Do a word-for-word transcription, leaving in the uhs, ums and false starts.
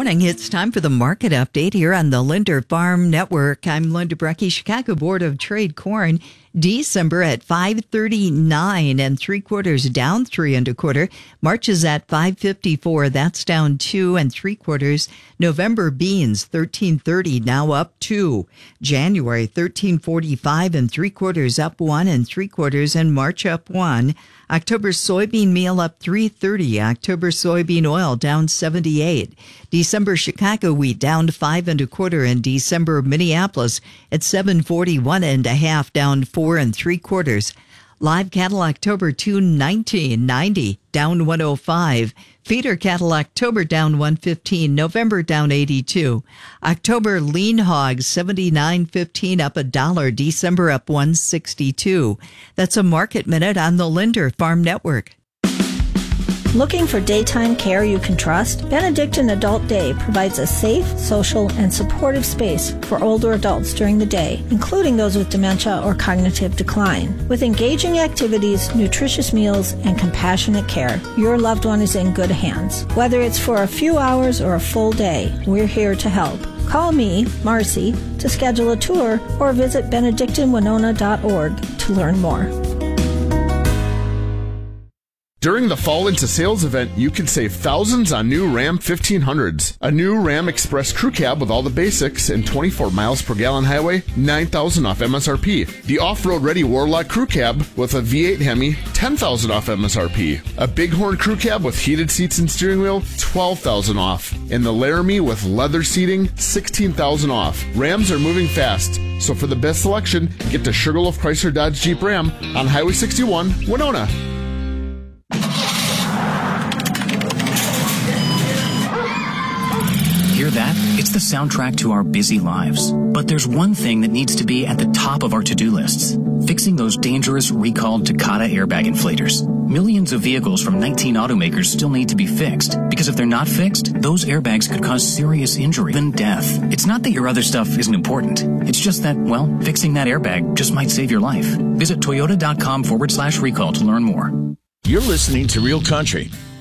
morning. It's time for the market update here on the Linder Farm Network. I'm Linda Brecky. Chicago Board of Trade corn December at five thirty-nine and three quarters, down three and a quarter. March is at five fifty-four. That's down two and three quarters. November beans thirteen thirty, now up two. January thirteen forty-five and three quarters, up one and three quarters, and March up one. October soybean meal up three thirty. October soybean oil down seventy-eight. December Chicago wheat down five and a quarter, and December Minneapolis at seven forty-one and a half, down four and three quarters. Live cattle October two nineteen ninety, down one oh five. Feeder cattle October down one fifteen, November down eighty-two. October lean hogs seventy-nine fifteen, up a dollar. December up one sixty-two. That's a market minute on the Linder Farm Network. Looking for daytime care you can trust? Benedictine Adult Day provides a safe, social, and supportive space for older adults during the day, including those with dementia or cognitive decline. With engaging activities, nutritious meals, and compassionate care, your loved one is in good hands. Whether it's for a few hours or a full day, we're here to help. Call me, Marcy, to schedule a tour or visit benedictine winona dot org to learn more. During the Fall Into Sales event, you can save thousands on new Ram fifteen hundreds. A new Ram Express Crew Cab with all the basics and twenty-four miles per gallon highway, nine thousand dollars off M S R P. The off-road ready Warlock Crew Cab with a V eight Hemi, ten thousand dollars off M S R P. A Bighorn Crew Cab with heated seats and steering wheel, twelve thousand dollars off. And the Laramie with leather seating, sixteen thousand dollars off. Rams are moving fast, so for the best selection, get to Sugarloaf Chrysler Dodge Jeep Ram on Highway sixty-one, Winona. Hear that? It's the soundtrack to our busy lives. But there's one thing that needs to be at the top of our to-do lists. Fixing those dangerous recalled Takata airbag inflators. Millions of vehicles from nineteen automakers still need to be fixed, because if they're not fixed, those airbags could cause serious injury, even death. It's not that your other stuff isn't important. It's just that, well, fixing that airbag just might save your life. Visit toyota.com forward slash recall to learn more. You're listening to Real Country